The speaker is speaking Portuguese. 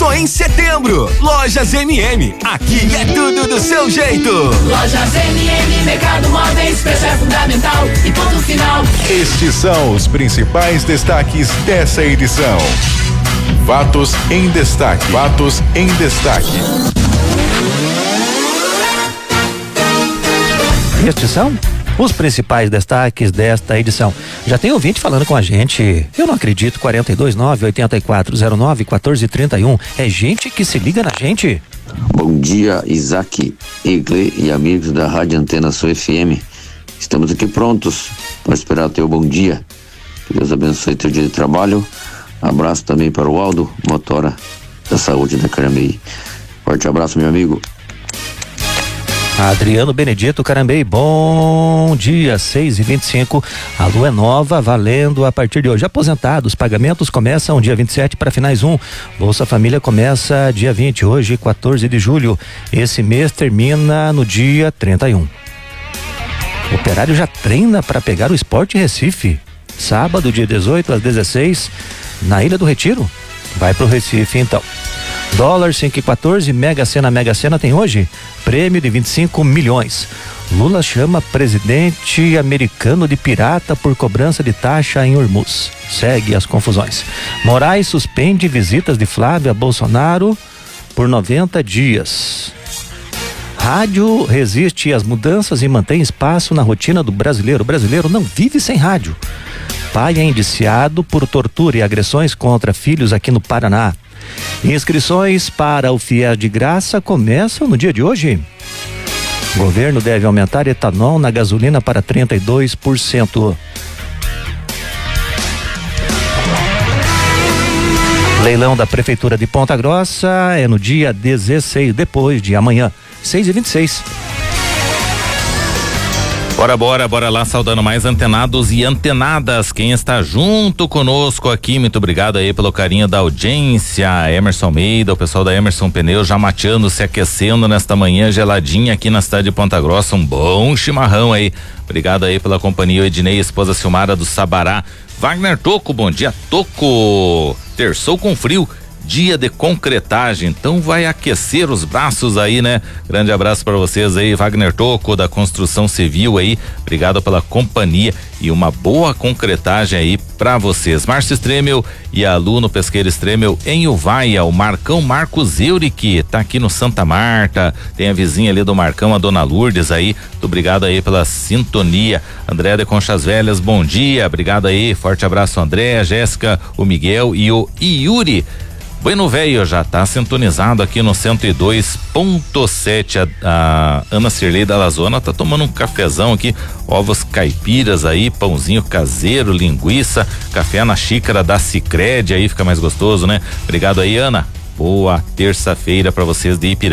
só em setembro. Lojas MM, aqui é tudo do seu jeito. Lojas MM, Mercado Móveis, preço é fundamental e ponto final. Estes são os principais destaques dessa edição. Fatos em destaque. Fatos em destaque. Estes são os principais destaques desta edição. Já tem ouvinte falando com a gente. Eu não acredito. 429-8409-1431. É gente que se liga na gente. Bom dia, Isaac, Igle e amigos da Rádio Antena Sul FM. Estamos aqui prontos para esperar o teu bom dia. Que Deus abençoe teu dia de trabalho. Abraço também para o Aldo, motora da saúde da Carambeí. Forte abraço, meu amigo. Adriano Benedito, Carambeí, bom dia, 6h25. A lua é nova, valendo a partir de hoje. Aposentados, pagamentos começam dia 27 para finais 1. Bolsa Família começa dia 20, hoje 14 de julho. Esse mês termina no dia 31. O Operário já treina para pegar o Sport Recife. Sábado, dia 18 às 16, na Ilha do Retiro. Vai pro Recife então. Dólar 5,14, Mega Sena tem hoje prêmio de 25 milhões. Lula chama presidente americano de pirata por cobrança de taxa em Hormuz. Segue as confusões. Moraes suspende visitas de Flávia a Bolsonaro por 90 dias. Rádio resiste às mudanças e mantém espaço na rotina do brasileiro. O brasileiro não vive sem rádio. Pai é indiciado por tortura e agressões contra filhos aqui no Paraná. Inscrições para o FIES de graça começam no dia de hoje. O governo deve aumentar etanol na gasolina para 32%. Leilão da Prefeitura de Ponta Grossa é no dia 16, depois de amanhã, 6h26. Bora lá, saudando mais antenados e antenadas, quem está junto conosco aqui, muito obrigado aí pelo carinho da audiência, Emerson Almeida, o pessoal da Emerson Pneus já mateando, se aquecendo nesta manhã geladinha aqui na cidade de Ponta Grossa, um bom chimarrão aí, obrigado aí pela companhia, o Ednei, esposa Silmara do Sabará, Wagner Toco, bom dia Toco, terçou com frio, dia de concretagem, então vai aquecer os braços aí, né? Grande abraço para vocês aí, Wagner Toco da Construção Civil aí, obrigado pela companhia e uma boa concretagem aí para vocês. Márcio Stremel e a Lu no Pesqueiro Stremel em Uvaia, o Marcão Marcos Euric tá aqui no Santa Marta, tem a vizinha ali do Marcão, a Dona Lourdes aí, muito obrigado aí pela sintonia. André de Conchas Velhas, bom dia, obrigado aí, forte abraço André, a Jéssica, o Miguel e o Yuri. Bueno Velho já tá sintonizado aqui no 102.7. A Ana Cirlei da Lazona tá tomando um cafezão aqui, ovos caipiras aí, pãozinho caseiro, linguiça, café na xícara da Sicredi, aí fica mais gostoso, né? Obrigado aí, Ana. Boa terça-feira para vocês de Ipiranga.